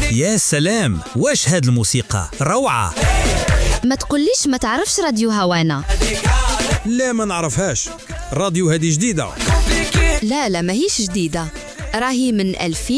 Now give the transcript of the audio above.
يا سلام، واش هاد الموسيقى روعة. ما تقوليش ما تعرفش راديو هوانا. لا ما نعرفهاش، راديو هذه جديدة. لا ماهيش جديدة، راهي من 2000